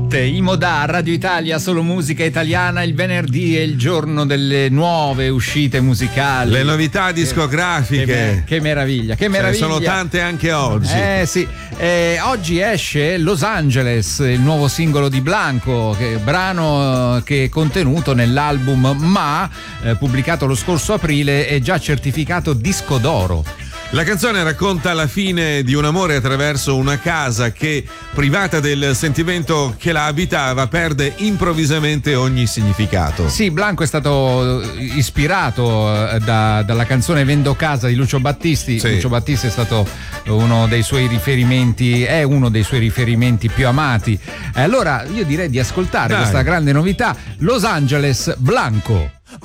notte, Imodà, Radio Italia, solo musica italiana. Il venerdì è il giorno delle nuove uscite musicali, le novità discografiche. Che meraviglia, che meraviglia. Sono tante anche oggi. Sì. Oggi esce Los Angeles, il nuovo singolo di Blanco, brano che è contenuto nell'album Ma, pubblicato lo scorso aprile e già certificato disco d'oro. La canzone racconta la fine di un amore attraverso una casa che, privata del sentimento che la abitava, perde improvvisamente ogni significato. Sì, Blanco è stato ispirato dalla canzone Vendo casa di Lucio Battisti. Sì. Lucio Battisti è stato uno dei suoi riferimenti più amati. Allora io direi di ascoltare questa grande novità, Los Angeles, Blanco.